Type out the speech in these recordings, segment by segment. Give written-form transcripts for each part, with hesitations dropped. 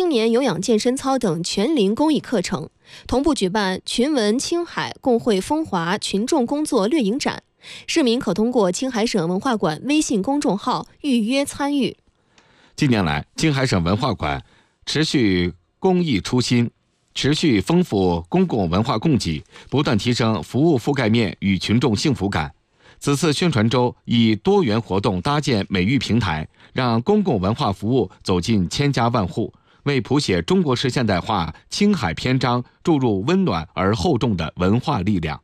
青年有氧健身操等全龄公益课程，同步举办群文青海共绘风华群众工作掠影展。市民可通过青海省文化馆微信公众号预约参与。 近年来，青海省文化馆持续公益初心，持续丰富公共文化供给，不断提升服务覆盖面与群众幸福感。此次宣传周以多元活动搭建美育平台，让公共文化服务走进千家万户，为谱写中国式现代化青海篇章注入温暖而厚重的文化力量。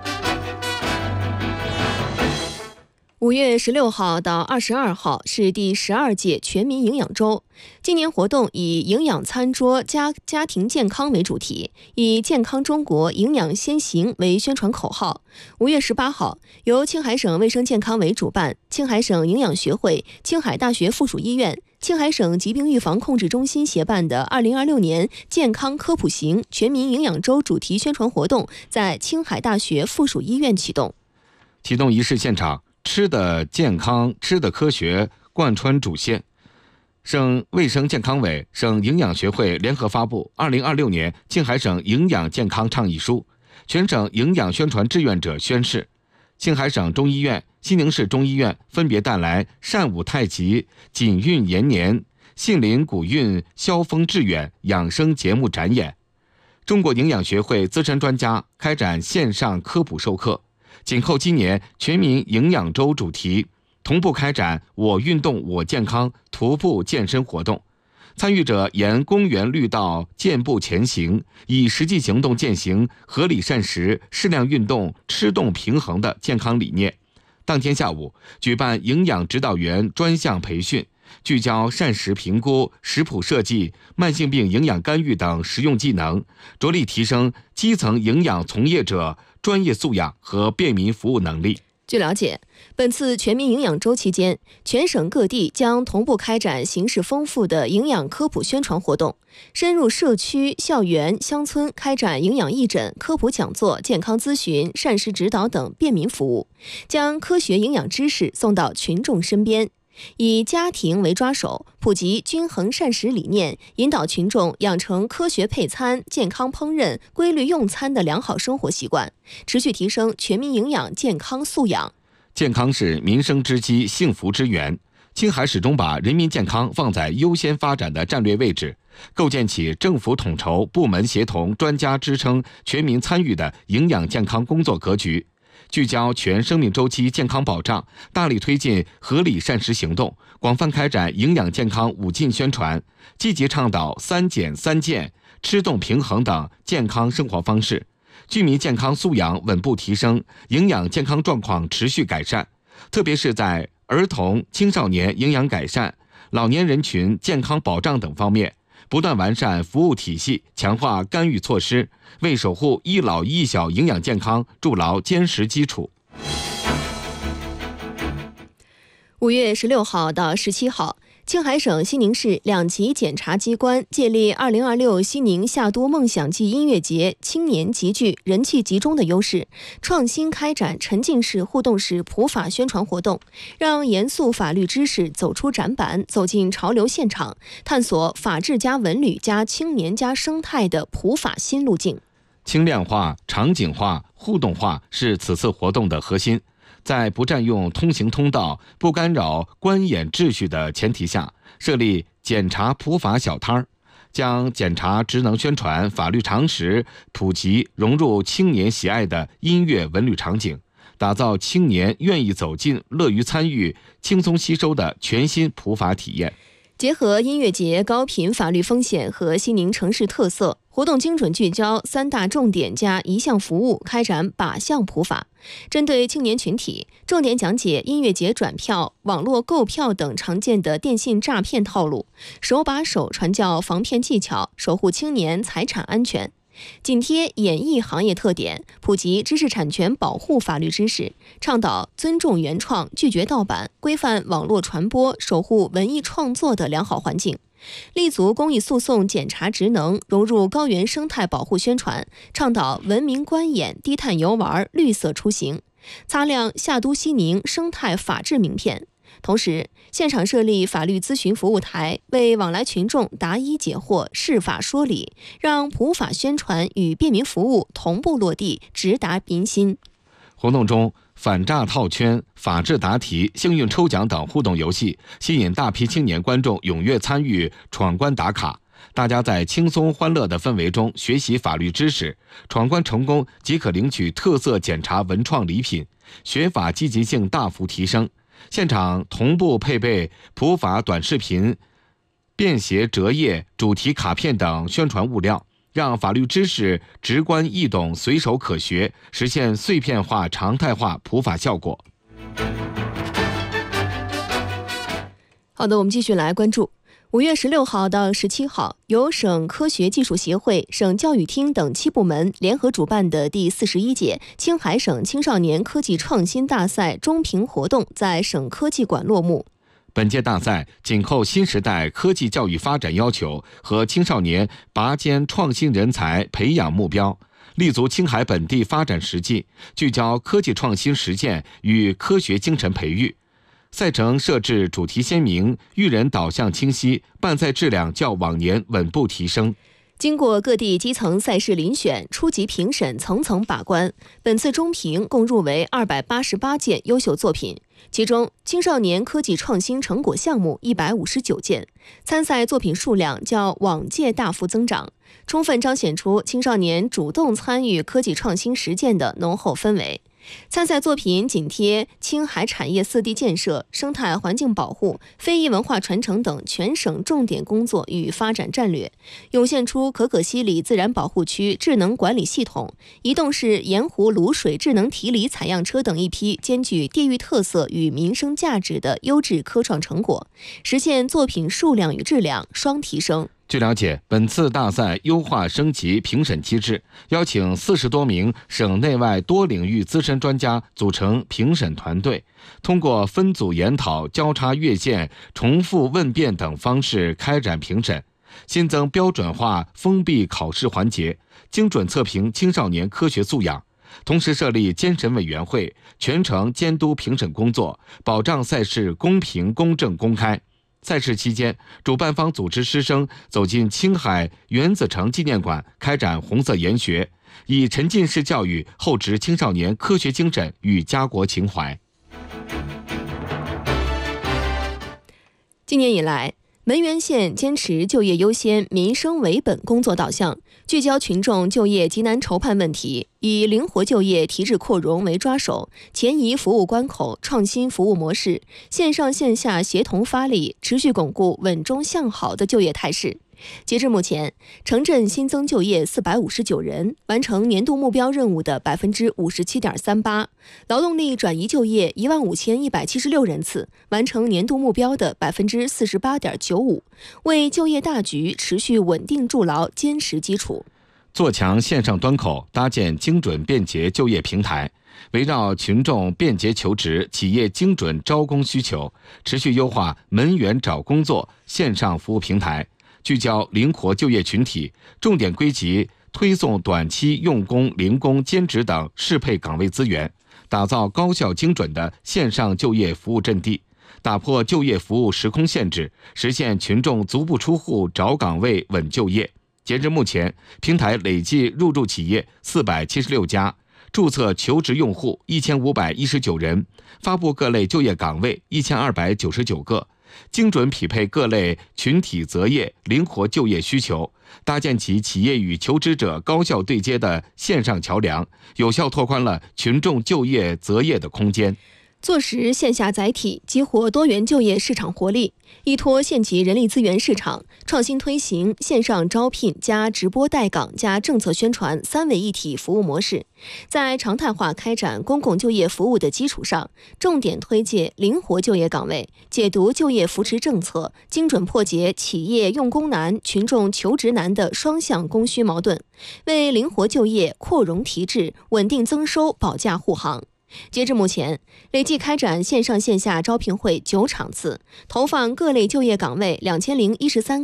5月16号到22号是第12届全民营养周。今年活动以营养餐桌家庭健康为主题，以健康中国营养先行为宣传口号。5月18号，由青海省卫生健康委主办，青海省营养学会、青海大学附属医院、青海省疾病预防控制中心协办的2026年健康科普行全民营养周主题宣传活动在青海大学附属医院启动。 启动仪式现场，吃的健康，吃的科学贯穿主线。省卫生健康委、省营养学会联合发布2026年青海省营养健康倡议书，全省营养宣传志愿者宣誓。青海省中医院、西宁市中医院分别带来善舞太极、锦运延年、杏林古韵消风致远养生节目展演。中国营养学会资深专家开展线上科普授课。紧扣今年全民营养周主题，同步开展我运动我健康徒步健身活动，参与者沿公园绿道健步前行，以实际行动践行合理膳食、适量运动、吃动平衡的健康理念。当天下午举办营养指导员专项培训，聚焦膳食评估、食谱设计、慢性病营养干预等实用技能，着力提升基层营养从业者专业素养和便民服务能力。 据了解，本次全民营养周期间，全省各地将同步开展形式丰富的营养科普宣传活动，深入社区、校园、乡村开展营养义诊、科普讲座、健康咨询、膳食指导等便民服务，将科学营养知识送到群众身边。以家庭为抓手，普及均衡膳食理念，引导群众养成科学配餐、健康烹饪、规律用餐的良好生活习惯，持续提升全民营养健康素养。 健康是民生之基、幸福之源。青海始终把人民健康放在优先发展的战略位置，构建起政府统筹、部门协同、专家支撑、全民参与的营养健康工作格局。聚焦全生命周期健康保障，大力推进合理膳食行动，广泛开展营养健康5进宣传，积极倡导3减3健、吃动平衡等健康生活方式，居民健康素养稳步提升，营养健康状况持续改善，特别是在儿童、青少年营养改善、老年人群健康保障等方面，不断完善服务体系，强化干预措施，为守护一老一小营养健康筑牢坚实基础。 5月16号到17号，青海省西宁市2级检察机关借力2026西宁夏都梦想季音乐节青年集聚、人气集中的优势，创新开展沉浸式互动式普法宣传活动，让严肃法律知识走出展板，走进潮流现场，探索法治加文旅加青年加生态的普法新路径。 轻量化、场景化、互动化是此次活动的核心。在不占用通行通道、不干扰观演秩序的前提下，设立检察普法小摊儿，将检察职能宣传、法律常识普及融入青年喜爱的音乐文旅场景，打造青年愿意走进、乐于参与、轻松吸收的全新普法体验。 结合音乐节高频法律风险和西宁城市特色，活动精准聚焦3大重点加1项服务，开展靶向普法。针对青年群体，重点讲解音乐节转票、网络购票等常见的电信诈骗套路，手把手传教防骗技巧，守护青年财产安全。紧贴演艺行业特点，普及知识产权保护法律知识，倡导尊重原创、拒绝盗版，规范网络传播，守护文艺创作的良好环境。立足公益诉讼检察职能，融入高原生态保护宣传，倡导文明观演、低碳游玩、绿色出行，擦亮夏都西宁生态法治名片。 同时，现场设立法律咨询服务台，为往来群众答疑解惑、释法说理，让普法宣传与便民服务同步落地，直达民心。 活动中，反诈套圈、法治答题、幸运抽奖等互动游戏吸引大批青年观众踊跃参与闯关打卡。大家在轻松欢乐的氛围中学习法律知识，闯关成功即可领取特色检查文创礼品，学法积极性大幅提升。现场同步配备普法短视频、便携折页、主题卡片等宣传物料，让法律知识直观易懂、随手可学，实现碎片化、常态化普法效果。 好的，我们继续来关注。5月16号到17号，由省科学技术协会、省教育厅等7部门联合主办的第41届青海省青少年科技创新大赛中评活动在省科技馆落幕。 本届大赛紧扣新时代科技教育发展要求和青少年拔尖创新人才培养目标，立足青海本地发展实际，聚焦科技创新实践与科学精神培育。赛程设置主题鲜明、育人导向清晰，办赛质量较往年稳步提升。 经过各地基层赛事遴选、初级评审层层把关，本次中评共入围288件优秀作品，其中青少年科技创新成果项目159件，参赛作品数量较往届大幅增长，充分彰显出青少年主动参与科技创新实践的浓厚氛围。参赛作品紧贴青海产业4D建设、生态环境保护、非遗文化传承等全省重点工作与发展战略，涌现出可可西里自然保护区智能管理系统、移动式盐湖卤水智能提锂采样车等一批兼具地域特色与民生价值的优质科创成果，实现作品数量与质量双提升。 据了解，本次大赛优化升级评审机制，邀请40多名省内外多领域资深专家组成评审团队，通过分组研讨、交叉阅卷、重复问辩等方式开展评审，新增标准化封闭考试环节，精准测评青少年科学素养。同时设立监审委员会，全程监督评审工作，保障赛事公平、公正、公开。赛事期间，主办方组织师生走进青海原子城纪念馆，开展红色研学，以沉浸式教育厚植青少年科学精神与家国情怀。 今年以来，汶源县坚持就业优先、民生为本工作导向，聚焦群众就业急难愁盼问题，以灵活就业、提质扩容为抓手，前移服务关口、创新服务模式，线上线下协同发力，持续巩固稳中向好的就业态势。截至目前，城镇新增就业459人，完成年度目标任务的57.38%；劳动力转移就业15176人次，完成年度目标的48.95%，为就业大局持续稳定筑牢坚实基础。 做强线上端口，搭建精准便捷就业平台，围绕群众便捷求职、企业精准招工需求，持续优化门源找工作线上服务平台，聚焦灵活就业群体，重点归集推送短期用工、零工、兼职等适配岗位资源，打造高效精准的线上就业服务阵地，打破就业服务时空限制，实现群众足不出户找岗位稳就业。截至目前，平台累计入驻企业476家，注册求职用户1519人，发布各类就业岗位1299个，精准匹配各类群体择业、灵活就业需求，搭建起企业与求职者高效对接的线上桥梁，有效拓宽了群众就业择业的空间。 坐实线下载体，激活多元就业市场活力，依托县级人力资源市场，创新推行线上招聘加直播带岗加政策宣传3位一体服务模式，在常态化开展公共就业服务的基础上，重点推介灵活就业岗位，解读就业扶持政策，精准破解企业用工难、群众求职难的双向供需矛盾，为灵活就业、扩容提质、稳定增收保驾护航。截至目前，累计开展线上线下招聘会9场次，投放各类就业岗位2013个，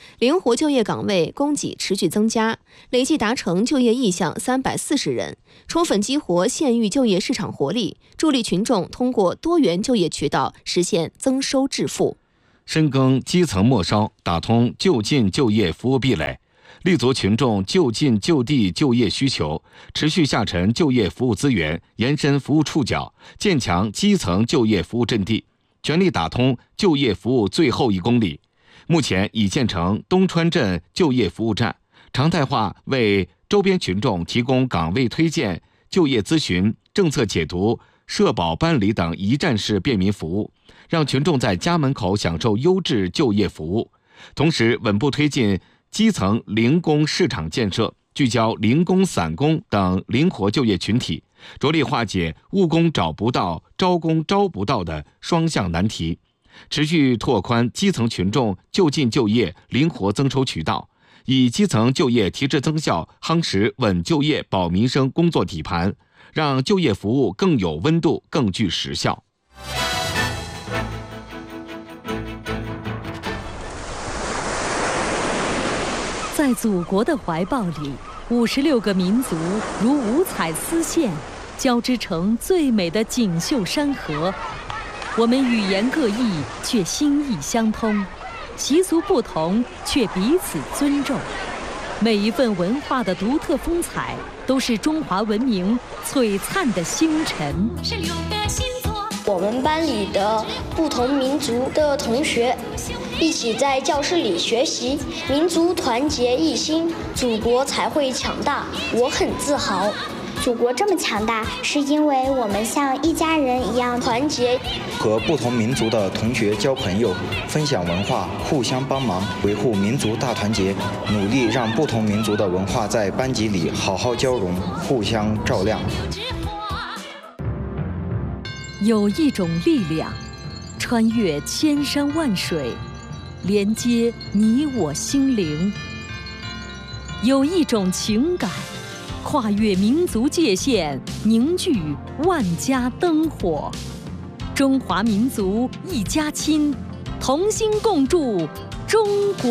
灵活就业岗位供给持续增加，累计达成就业意向340人，充分激活县域就业市场活力，助力群众通过多元就业渠道实现增收致富。 深耕基层末梢，打通就近就业服务壁垒，立足群众就近就地就业需求，持续下沉就业服务资源，延伸服务触角，建强基层就业服务阵地，全力打通就业服务最后1公里。目前已建成东川镇就业服务站，常态化为周边群众提供岗位推荐、就业咨询、政策解读、社保办理等一站式便民服务，让群众在家门口享受优质就业服务。同时稳步推进基层零工市场建设，聚焦零工、散工等灵活就业群体，着力化解务工找不到、招工招不到的双向难题，持续拓宽基层群众就近就业灵活增收渠道，以基层就业提质增效，夯实稳就业保民生工作底盘，让就业服务更有温度、更具实效。 在祖国的怀抱里，56个民族如五彩丝线，交织成最美的锦绣山河。我们语言各异，却心意相通；习俗不同，却彼此尊重。每一份文化的独特风采，都是中华文明璀璨的星辰。 我们班里的不同民族的同学一起在教室里学习，民族团结一心，祖国才会强大。我很自豪。 祖国这么强大，是因为我们像一家人一样团结。 和不同民族的同学交朋友，分享文化，互相帮忙，维护民族大团结，努力让不同民族的文化在班级里好好交融，互相照亮。 有一种力量，穿越千山万水，连接你我心灵；有一种情感，跨越民族界限，凝聚万家灯火。中华民族一家亲，同心共筑中国。